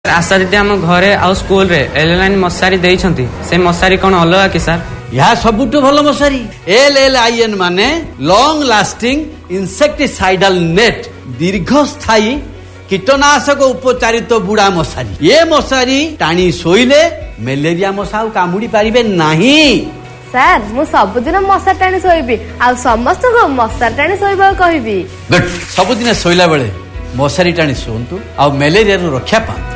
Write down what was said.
आशा दीदी आम घरे आ स्कूल रे एल मशारी देइछंती से मशारी कौन अलग कि सर यह सबुठ भल मशारी LLIN माने लॉन्ग लास्टिंग इंसेक्टिसाइडल नेट दीर्घ स्थायी कीटनाशक उपचारित बुढ़ा मशारी। ये मशारी टाणी शोइले मलेरिया मशा कामुड़ी पारिबे नहीं। सर मु सबुदिन मशा टाणी शोइबी आ समस्त को मशा टाणी शोइबा कहबी। गुड सबुदिन शोइला बेले मशारी टाणी शोंतु आ मलेरिया रक्षा पांतु।